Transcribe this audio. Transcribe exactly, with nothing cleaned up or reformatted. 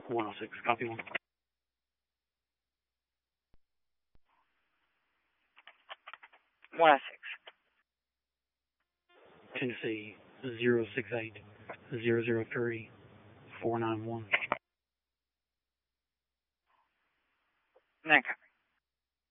one oh six, copy one. one oh six. Tennessee, zero six eight, zero zero three, four nine one. nine copy.